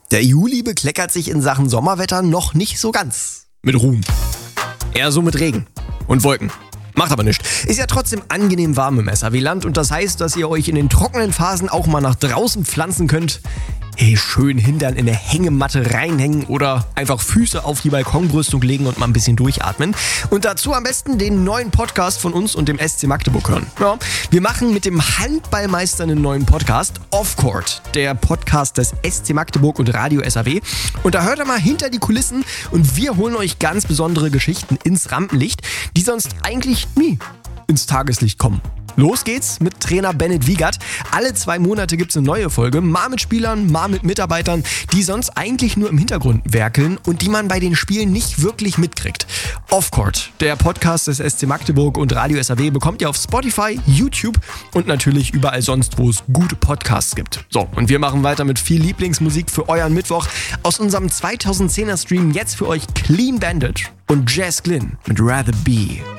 Der Juli bekleckert sich in Sachen Sommerwetter noch nicht so ganz mit Ruhm. Eher so mit Regen und Wolken. Macht aber nichts. Ist ja trotzdem angenehm warm im SAW-Land und das heißt, dass ihr euch in den trockenen Phasen auch mal nach draußen pflanzen könnt. Hey, schön Hintern in eine Hängematte reinhängen oder einfach Füße auf die Balkonbrüstung legen und mal ein bisschen durchatmen. Und dazu am besten den neuen Podcast von uns und dem SC Magdeburg hören. Ja, wir machen mit dem Handballmeister einen neuen Podcast, Off Court, der Podcast des SC Magdeburg und Radio SAW. Und da hört ihr mal hinter die Kulissen und wir holen euch ganz besondere Geschichten ins Rampenlicht, die sonst eigentlich nie ins Tageslicht kommen. Los geht's mit Trainer Bennett Wiegert. Alle 2 Monate gibt's eine neue Folge, mal mit Spielern, mal mit Mitarbeitern, die sonst eigentlich nur im Hintergrund werkeln und die man bei den Spielen nicht wirklich mitkriegt. Off Court, der Podcast des SC Magdeburg und Radio SAW, bekommt ihr auf Spotify, YouTube und natürlich überall sonst, wo es gute Podcasts gibt. So, und wir machen weiter mit viel Lieblingsmusik für euren Mittwoch. Aus unserem 2010er Stream jetzt für euch Clean Bandit und Jazz Glynn mit Rather Be.